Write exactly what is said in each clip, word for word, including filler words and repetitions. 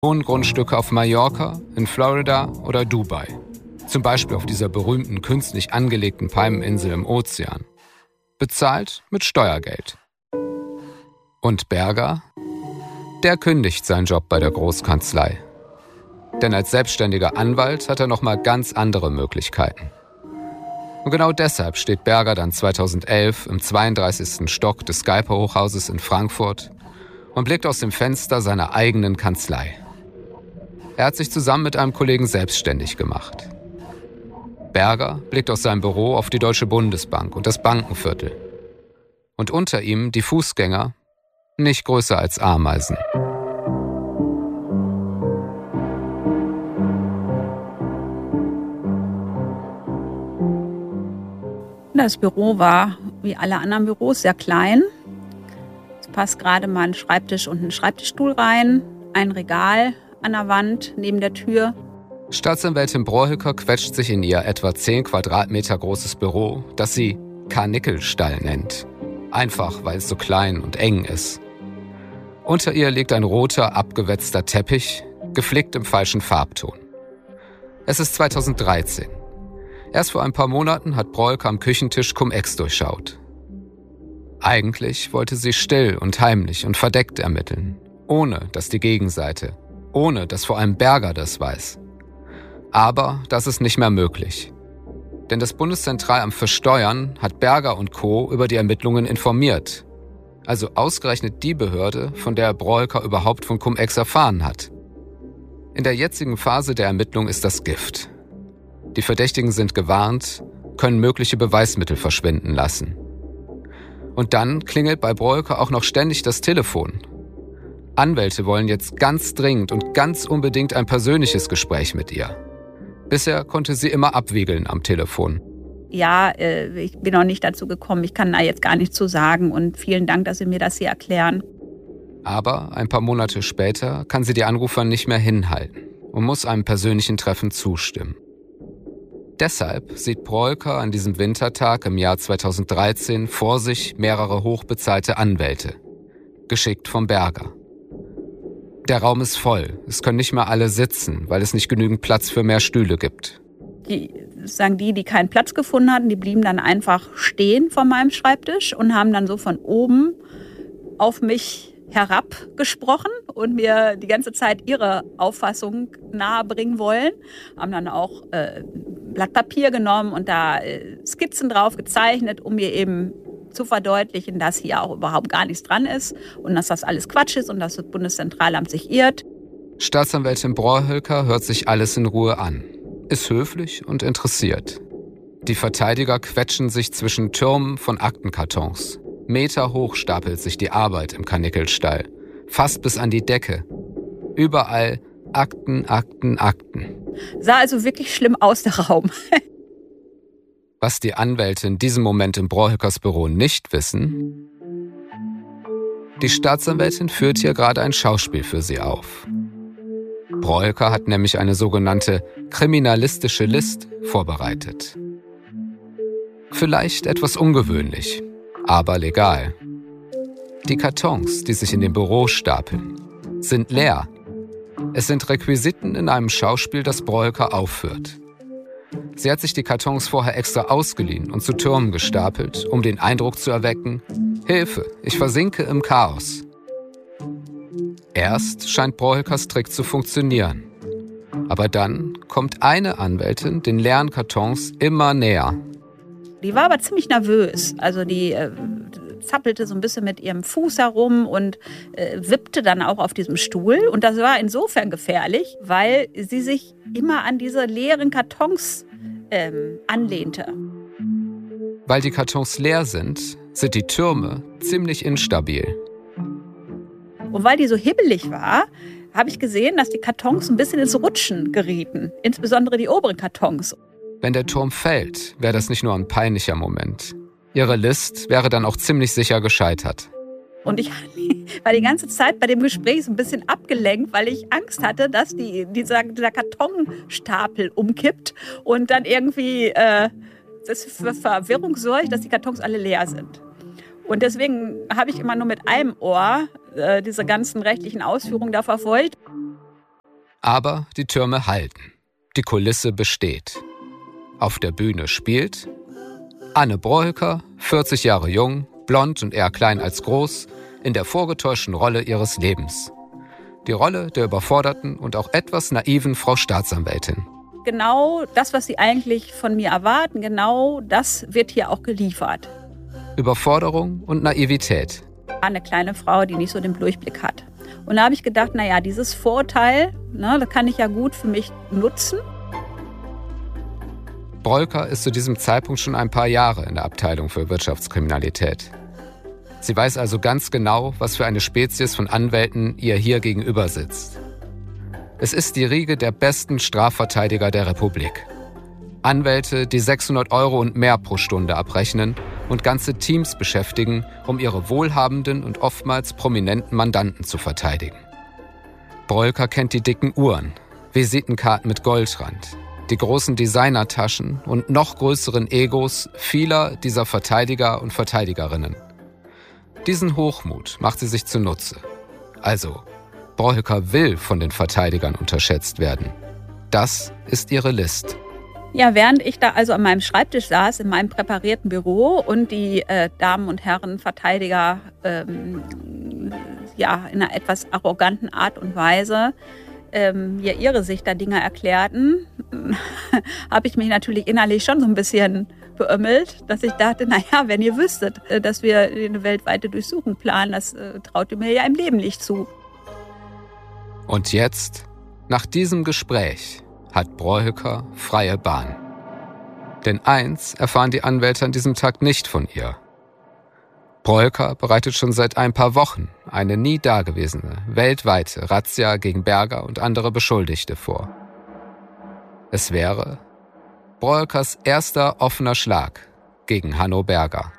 Wohngrundstücke auf Mallorca, in Florida oder Dubai. Zum Beispiel auf dieser berühmten künstlich angelegten Palmeninsel im Ozean. Bezahlt mit Steuergeld. Und Berger? Der kündigt seinen Job bei der Großkanzlei. Denn als selbstständiger Anwalt hat er nochmal ganz andere Möglichkeiten. Und genau deshalb steht Berger dann zweitausendelf im zweiunddreißigsten Stock des Skype-Hochhauses in Frankfurt und blickt aus dem Fenster seiner eigenen Kanzlei. Er hat sich zusammen mit einem Kollegen selbstständig gemacht. Berger blickt aus seinem Büro auf die Deutsche Bundesbank und das Bankenviertel. Und unter ihm die Fußgänger, nicht größer als Ameisen. Das Büro war, wie alle anderen Büros, sehr klein. Es passt gerade mal ein Schreibtisch und ein Schreibtischstuhl rein, ein Regal an der Wand neben der Tür. Staatsanwältin Brohülker quetscht sich in ihr etwa zehn Quadratmeter großes Büro, das sie Karnickelstall nennt. Einfach, weil es so klein und eng ist. Unter ihr liegt ein roter, abgewetzter Teppich, geflickt im falschen Farbton. Es ist zweitausenddreizehn. Erst vor ein paar Monaten hat Brohülker am Küchentisch Cum-Ex durchschaut. Eigentlich wollte sie still und heimlich und verdeckt ermitteln, ohne dass die Gegenseite, ohne dass vor allem Berger das weiß. Aber das ist nicht mehr möglich. Denn das Bundeszentralamt für Steuern hat Berger und Co. über die Ermittlungen informiert. Also ausgerechnet die Behörde, von der Brohülker überhaupt von Cum-Ex erfahren hat. In der jetzigen Phase der Ermittlung ist das Gift. Die Verdächtigen sind gewarnt, können mögliche Beweismittel verschwinden lassen. Und dann klingelt bei Brohülker auch noch ständig das Telefon. Anwälte wollen jetzt ganz dringend und ganz unbedingt ein persönliches Gespräch mit ihr. Bisher konnte sie immer abwiegeln am Telefon. Ja, äh, ich bin noch nicht dazu gekommen, ich kann da jetzt gar nichts zu sagen und vielen Dank, dass Sie mir das hier erklären. Aber ein paar Monate später kann sie die Anrufer nicht mehr hinhalten und muss einem persönlichen Treffen zustimmen. Deshalb sieht Brohülker an diesem Wintertag im Jahr zweitausenddreizehn vor sich mehrere hochbezahlte Anwälte, geschickt vom Berger. Der Raum ist voll, es können nicht mehr alle sitzen, weil es nicht genügend Platz für mehr Stühle gibt. Die, sagen die, die keinen Platz gefunden hatten, die blieben dann einfach stehen vor meinem Schreibtisch und haben dann so von oben auf mich herabgesprochen und mir die ganze Zeit ihre Auffassung nahebringen wollen. Haben dann auch äh, Blatt Papier genommen und da äh, Skizzen drauf gezeichnet, um mir eben zu verdeutlichen, dass hier auch überhaupt gar nichts dran ist und dass das alles Quatsch ist und dass das Bundeszentralamt sich irrt. Staatsanwältin Brohülker hört sich alles in Ruhe an, ist höflich und interessiert. Die Verteidiger quetschen sich zwischen Türmen von Aktenkartons. Meter hoch stapelt sich die Arbeit im Karnickelstall, fast bis an die Decke. Überall Akten, Akten, Akten. Sah also wirklich schlimm aus, der Raum. Was die Anwälte in diesem Moment im Brohülkers Büro nicht wissen: Die Staatsanwältin führt hier gerade ein Schauspiel für sie auf. Brohülker hat nämlich eine sogenannte kriminalistische List vorbereitet. Vielleicht etwas ungewöhnlich, aber legal. Die Kartons, die sich in dem Büro stapeln, sind leer. Es sind Requisiten in einem Schauspiel, das Brohülker aufführt. Sie hat sich die Kartons vorher extra ausgeliehen und zu Türmen gestapelt, um den Eindruck zu erwecken: Hilfe, ich versinke im Chaos. Erst scheint Brohülkers Trick zu funktionieren. Aber dann kommt eine Anwältin den leeren Kartons immer näher. Die war aber ziemlich nervös. Also die äh, zappelte so ein bisschen mit ihrem Fuß herum und äh, wippte dann auch auf diesem Stuhl. Und das war insofern gefährlich, weil sie sich immer an diese leeren Kartons ähm, anlehnte. Weil die Kartons leer sind, sind die Türme ziemlich instabil. Und weil die so hibbelig war, habe ich gesehen, dass die Kartons ein bisschen ins Rutschen gerieten. Insbesondere die oberen Kartons. Wenn der Turm fällt, wäre das nicht nur ein peinlicher Moment. Ihre List wäre dann auch ziemlich sicher gescheitert. Und ich war die ganze Zeit bei dem Gespräch so ein bisschen abgelenkt, weil ich Angst hatte, dass die, dieser, dieser Kartonstapel umkippt und dann irgendwie äh, das für Verwirrung sorgt, dass die Kartons alle leer sind. Und deswegen habe ich immer nur mit einem Ohr äh, diese ganzen rechtlichen Ausführungen da verfolgt. Aber die Türme halten. Die Kulisse besteht. Auf der Bühne spielt Anne Brohülker, vierzig Jahre jung, blond und eher klein als groß, in der vorgetäuschten Rolle ihres Lebens. Die Rolle der überforderten und auch etwas naiven Frau Staatsanwältin. Genau das, was sie eigentlich von mir erwarten, genau das wird hier auch geliefert. Überforderung und Naivität. Eine kleine Frau, die nicht so den Durchblick hat. Und da habe ich gedacht, naja, dieses Vorurteil, ne, das kann ich ja gut für mich nutzen. Brohülker ist zu diesem Zeitpunkt schon ein paar Jahre in der Abteilung für Wirtschaftskriminalität. Sie weiß also ganz genau, was für eine Spezies von Anwälten ihr hier gegenüber sitzt. Es ist die Riege der besten Strafverteidiger der Republik. Anwälte, die sechshundert Euro und mehr pro Stunde abrechnen und ganze Teams beschäftigen, um ihre wohlhabenden und oftmals prominenten Mandanten zu verteidigen. Brohülker kennt die dicken Uhren, Visitenkarten mit Goldrand, die großen Designertaschen und noch größeren Egos vieler dieser Verteidiger und Verteidigerinnen. Diesen Hochmut macht sie sich zunutze. Also, Brohülker will von den Verteidigern unterschätzt werden. Das ist ihre List. Ja, während ich da also an meinem Schreibtisch saß, in meinem präparierten Büro und die äh, Damen und Herren Verteidiger ähm, ja, in einer etwas arroganten Art und Weise ähm, ja, ihre Sicht der Dinge erklärten, habe ich mich natürlich innerlich schon so ein bisschen beömmelt, dass ich dachte, naja, wenn ihr wüsstet, dass wir eine weltweite Durchsuchung planen, das äh, traut ihr mir ja im Leben nicht zu. Und jetzt, nach diesem Gespräch, hat Brohülker freie Bahn. Denn eins erfahren die Anwälte an diesem Tag nicht von ihr. Brohülker bereitet schon seit ein paar Wochen eine nie dagewesene, weltweite Razzia gegen Berger und andere Beschuldigte vor. Es wäre Brohülkers erster offener Schlag gegen Hanno Berger.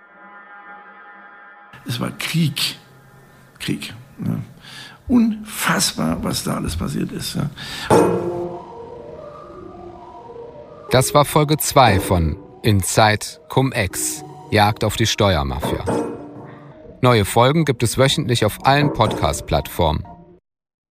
Es war Krieg. Krieg. Ja. Unfassbar, was da alles passiert ist. Ja. Das war Folge zwei von Inside Cum-Ex, Jagd auf die Steuermafia. Neue Folgen gibt es wöchentlich auf allen Podcast-Plattformen.